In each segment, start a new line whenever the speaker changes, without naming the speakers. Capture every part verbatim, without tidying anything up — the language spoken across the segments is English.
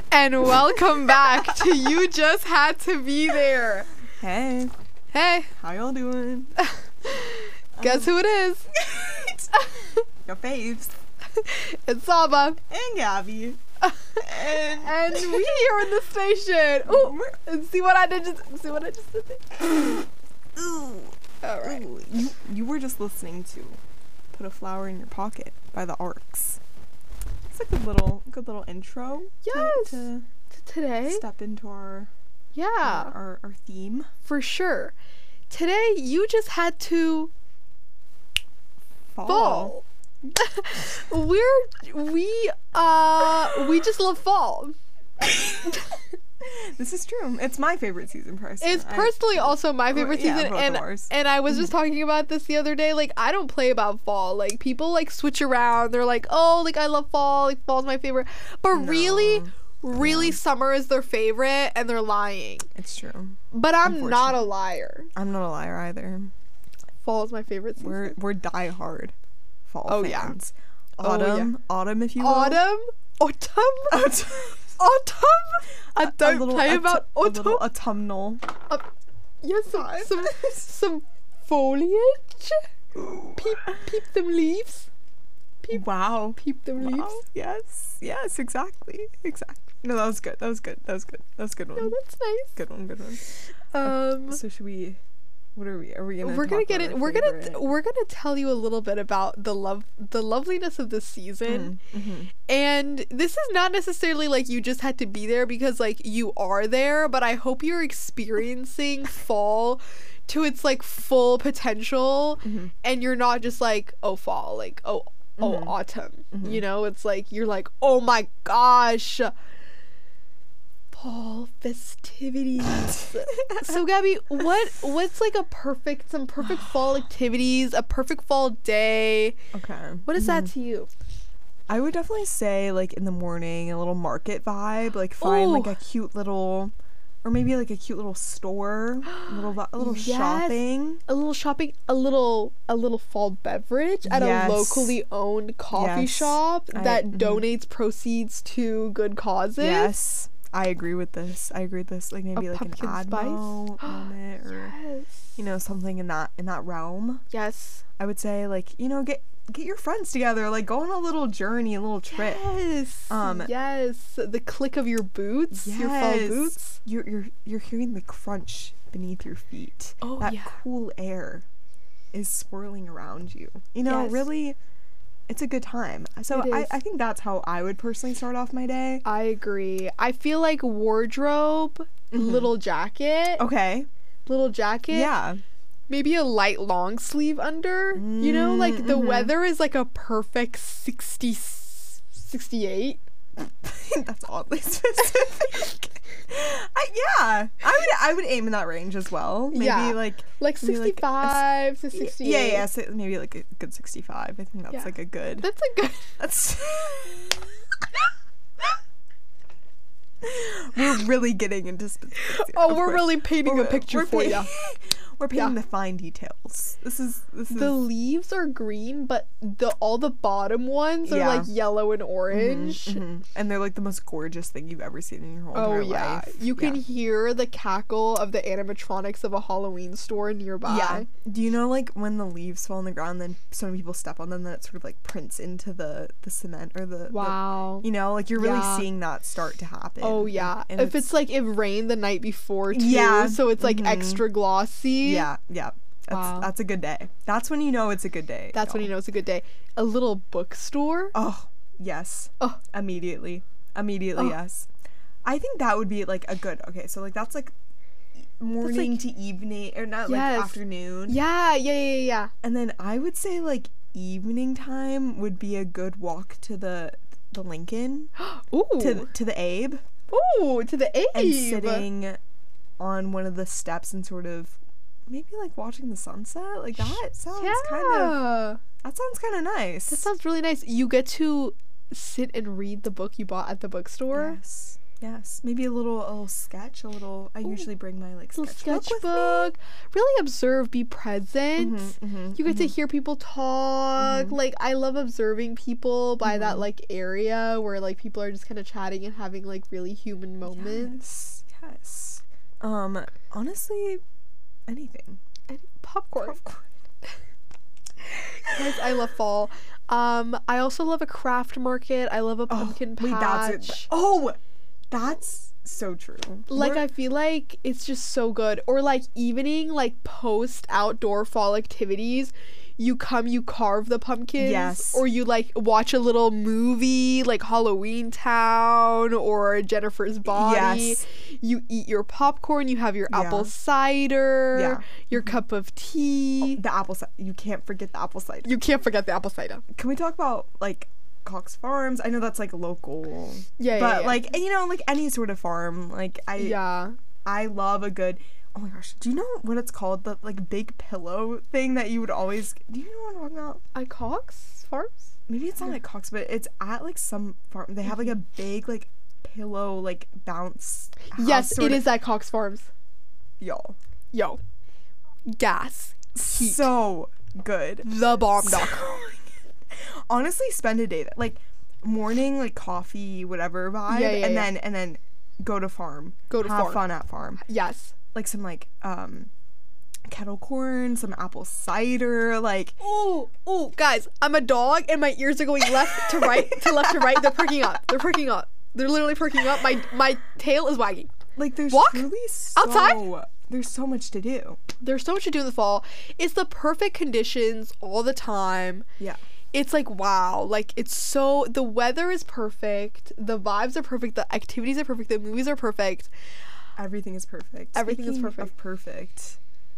And welcome back to You Just Had to Be There.
Hey.
Hey.
How y'all doing?
Guess who it is?
Your faves.
It's Saba.
And Gabby.
And, and we here in the station. Ooh, and see what I did just see what I just did there.
Ooh.
Alright.
Ooh. You, you were just listening to Put a Flower in Your Pocket by the Arcs. It's a good little good little intro.
Yes.
To,
To today.
to step into our
Yeah.
our, our, our theme.
For sure. Today you just had to
Fall.
fall. We're we uh we just love fall.
This is true. It's my favorite season, personally.
It's personally
I,
also my favorite
yeah,
season,
both
and
of ours.
and I was just talking about this the other day. Like, I don't play about fall. Like, people like switch around. They're like, oh, like I love fall. Like, fall's my favorite. But
No.
really, really,
Yeah.
summer is their favorite, and they're lying.
It's true.
But I'm not a
Unfortunately.
liar.
I'm not a liar either.
Fall is my favorite season.
We're we're diehard fall
Oh, yeah.
fans.
Oh, yeah.
Autumn, autumn, if you will.
Autumn, autumn,
Autumn.
autumn. I
A
don't
little
play
aut-
about
a
autumn.
little autumnal.
Yes, some, some some foliage. Peep, peep them leaves. Peep,
Wow.
peep them
Wow.
leaves.
Yes. Yes. Exactly. Exactly. No, that was good. That was good. That was good. That was a good one.
Oh, that's nice.
Good one. Good one.
Um,
So should we? What are we? Are we gonna?
we're gonna
talk
get
about
it.
our
We're gonna
favorite-
we're gonna tell you a little bit about the love, the loveliness of this season.
Mm, mhm.
And this is not necessarily like you just had to be there because like you are there, but I hope you're experiencing fall to its like full potential,
Mhm.
and you're not just like, oh, fall, like oh oh
Mhm.
autumn.
Mhm.
You know, it's like you're like, oh my gosh. Fall festivities. So Gabby, what what's like a perfect some perfect fall activities, a perfect fall day?
Okay.
What is that
Mhm.
to you?
I would definitely say like in the morning, a little market vibe. Like find like
Ooh.
a cute little, or maybe like a cute little store, a little vi- a little
Yes.
shopping.
A little shopping, a little a little fall beverage at
Yes.
a locally owned coffee
Yes.
shop
I-
that
mhm.
donates proceeds to good causes.
Yes, I agree with this. I agree with this. Like maybe like an
pumpkin spice?
Admo moment, or
Yes.
you know something in that in that realm.
Yes.
I would say like you know get get your friends together, like go on a little journey, a little trip.
Yes.
Um,
yes. The click of your boots, your fall
Yes.
boots.
You're you're you're hearing the crunch beneath your feet.
Oh,
that
yeah.
cool air is swirling around you. You know,
Yes.
really, it's a good time. So
It
I,
is.
I think that's how I would personally start off my day.
I agree. I feel like wardrobe,
Mhm.
little jacket,
Okay.
little jacket.
Yeah.
Maybe a light long sleeve under. You know, like the
Mm, mhm.
weather is like a perfect sixty, sixty-eight.
That's oddly specific. I, yeah, I would I would aim in that range as well. Maybe
Yeah.
like
Like
maybe, like, a s-
sixty-five to
y-
sixty-eight.
yeah, yeah, so maybe like a good sixty-five. I think that's
Yeah.
like a good.
That's a good.
That's. We're really getting into specifics.
Oh,
of
we're
course.
really painting a
We're-
picture
we're
for
pa-
you.
We're painting
Yeah.
the fine details. This is this is
The leaves are green, but the all the bottom ones are
Yeah.
like yellow and orange.
Mhm. And they're like the most gorgeous thing you've ever seen in your whole
Oh
entire
yeah,
life.
you can
Yeah.
hear the cackle of the animatronics of a Halloween store nearby.
Yeah. Do you know like when the leaves fall on the ground, then so many people step on them, that it sort of like prints into the the cement or the the-
Wow.
you know, like you're really
Yeah.
seeing that start to happen.
Oh yeah.
And
if it's, like it rained the night before too,
Yeah.
so it's like
Mhm.
extra glossy.
yeah, yeah. That's
Wow.
that's a good day. That's when you know it's a good day.
That's when you
y'all.
know it's a good day. A little bookstore.
Oh, yes.
Oh.
Immediately. Immediately,
Oh.
yes. I think that would be like a good. Okay, so like that's like morning to evening, or not like
Yes.
afternoon.
Yeah, yeah, yeah, yeah.
And then I would say like evening time would be a good walk to the the Lincoln,
Ooh.
to the, to the Abe,
Ooh, to the Abe.
and sitting on one of the steps and sort of maybe like watching the sunset. Like that sounds
yeah.
kind of that sounds kind of nice.
That sounds really nice. You get to sit and read the book you bought at the bookstore.
Yes. Yes, maybe a little a little sketch, a little. I
Ooh.
usually bring my like
Little
sketchbook.
sketchbook. Really observe, be present.
Mm-hmm, mm-hmm,
You get to
mm-hmm.
hear people talk.
Mhm.
Like I love observing people by that
Mhm.
like area where like people are just kind of chatting and having like really human moments.
Yes, yes. Um, honestly, anything.
And popcorn.
Popcorn.
Guys, I love fall. Um, I also love a craft market. I love a pumpkin
oh, wait,
patch.
that's it. Oh, that's so true.
Like
We're-
I feel like it's just so good. Or like evening, like post outdoor fall activities, you come, you carve the pumpkins.
Yes.
Or you like watch a little movie like Halloween Town or Jennifer's Body.
Yes.
You eat your popcorn, you have your
Yeah.
apple cider,
Yeah.
your cup of tea.
the apple cider. You can't forget the apple cider.
You can't forget the apple cider.
Can we talk about like Cox Farms? I know that's like local.
Yeah, yeah,
But
yeah.
like you know, like any sort of farm. Like I
Yeah.
I love a good oh my gosh. Do you know what it's called? The like big pillow thing that you would always do you know what I'm talking about?
I Cox Farms?
Maybe it's not at Cox, but it's at like some farm. They have like a big like pillow like bounce. house
Yes,
sort
it
of-
is at Cox Farms.
Y'all.
Yo. Gas. Heat.
So good.
The bomb
So
doc.
Honestly, spend a day there. Like morning, like coffee, whatever vibe,
Yeah, yeah,
and
yeah.
then and then go to farm.
Go to
have
farm.
fun at farm.
Yes.
Like some like um kettle corn, some apple cider, like
Oh, oh, guys, I'm a dog and my ears are going left to right, to left to right. They're perking up. They're perking up. They're literally perking up. My my tail is wagging.
like there's
Walk
truly so,
outside.
There's so much to do.
There's so much to do in the fall. It's the perfect conditions all the time.
Yeah.
It's like wow, like it's so the weather is perfect, the vibes are perfect, the activities are perfect, the movies are perfect.
Everything is perfect.
Everything is
Speaking
perfect.
Of perfect.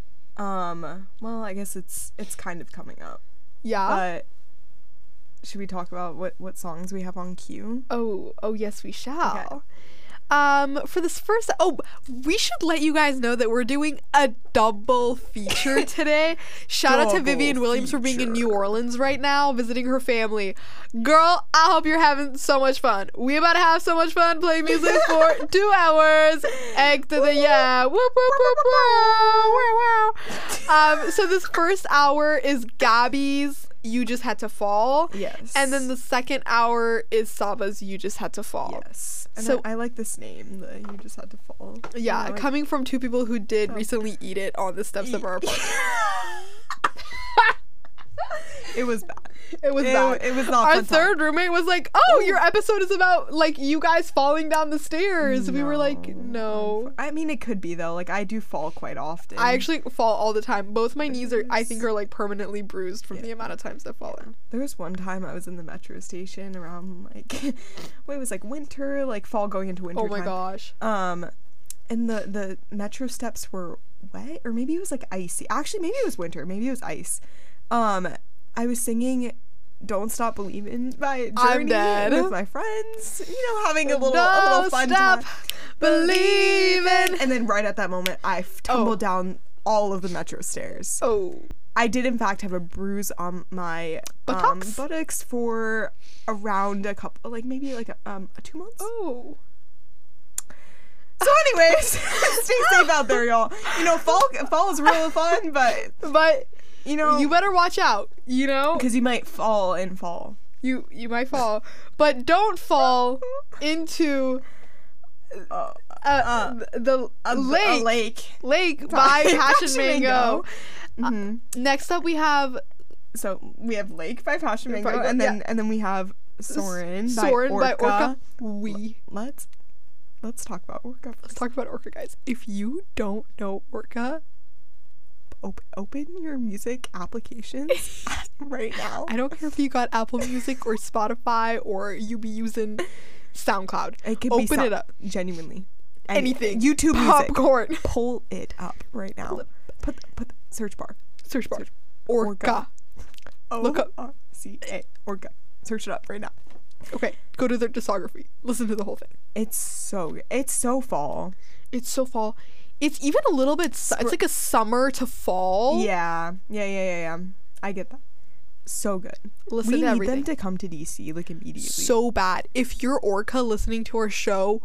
Um, well, I guess it's it's kind of coming up.
Yeah.
But should we talk about what what songs we have on cue?
Oh, oh yes, we shall. Um, for this first, oh, we should let you guys know that we're doing a double feature today. Shout out to
Double
Vivian Williams for being in New
feature.
Orleans right now, visiting her family. Girl, I hope you're having so much fun. We about to have so much fun playing music for two hours. Egg to the yeah. Whoop, whoop, whoop, whoop. Wow, wow. Um, so this first hour is Gabby's You Just Had to Fall.
Yes.
And then the second hour is Saba's You Just Had to Fall.
Yes. And
So-
I, I like this name, the You Just Had to Fall.
Yeah,
You know,
coming from two people who did
Oh.
recently eat it on the steps of our apartment.
It was bad.
It was
It-
bad.
it was not
Our
fun time.
third roommate was like, "Oh, your episode is about like you guys falling down the stairs." We were like, "No."
I mean, it could be though. Like I do fall quite often.
I actually fall all the time. Both my knees are, I think,
Yes.
are like permanently bruised from the
Yeah.
amount of times I've fallen.
There was one time I was in the metro station around like, what it was like winter, like fall going into winter.
Oh my
time.
gosh.
Um, and the the metro steps were wet, or maybe it was like icy. Actually, maybe it was winter. Maybe it was ice. Um, I was singing "Don't Stop Believin'" by
I'm
Journey
dead.
with my friends. You know, having a little, a
Don't
little fun
stop
time.
believing.
And then right at that moment, I f- tumbled down all of the metro stairs.
Oh.
I did in fact have a bruise on my um,
Buttocks?
buttocks for around a couple, like maybe like a, um two months.
Oh.
So, anyways, stay safe out there, y'all. You know, fall fall is real fun, but
But
you know,
you better watch out. You know,
because you might fall and fall.
you you might fall, but don't fall into
Uh,
uh,
Uh,
the
a
lake
a lake.
lake by Passion Mango.
Mhm.
Next up, we have
So we have Lake by Passion Mango,
By-
and then
yeah.
and then we have Soren by
Soren
Orca.
by Orca. We
Let's let's talk about Orca.
let's
First.
talk about Orca, guys. If you don't know Orca,
Open, open your music applications right now.
I don't care if you got Apple Music or Spotify or you be using SoundCloud.
It could
Open
be so-
it up.
Genuinely. Any-
Anything.
YouTube music.
Popcorn.
Pull it up right now.
Pull it.
Put put the search bar.
Search bar.
Search.
Orca.
O
Look up.
R C A. Orca. Search it up right now.
Okay, go to their discography. Listen to the whole thing.
It's so good. It's so fall.
It's so fall. It's even a little bit. Su- it's like a summer to fall.
Yeah. Yeah, yeah, yeah, yeah. I get that. So good.
Listen
we
to
need
everything.
them to come to D C like immediately.
So bad. If you're Orca listening to our show,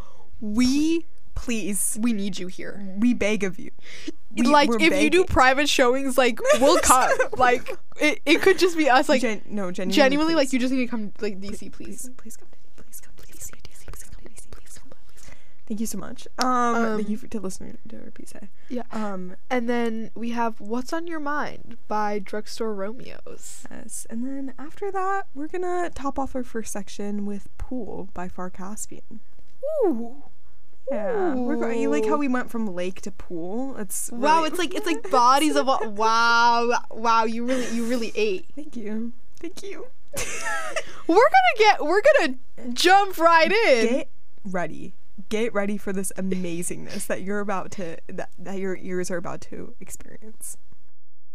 we
Please,
we need you here.
we beg of you. We-
Like
we're
if you do
begging.
private showings, like we'll come. Like it, it could just be us. Like
Gen- no, genuinely,
genuinely,
please.
like you just need to come like D C, please.
Please come to please come to D C. Please come to D C. Please come. Please come. Thank you so much. Um,
Um,
thank you for to listening to our piece.
Yeah.
Um,
And then we have What's on Your Mind by Drugstore Romeos.
yes. And then after that, we're gonna top off our first section with Pool by Far Caspian.
Ooh.
Yeah. We're going. You like how
Ooh.
we went from lake to pool? It's
Wow,
really-
it's like it's like bodies of wa- wow, wow. You really you really ate.
Thank you. Thank you.
We're gonna get we're gonna jump right in.
Get ready. Get ready for this amazingness that you're about to that, that your ears are about to experience.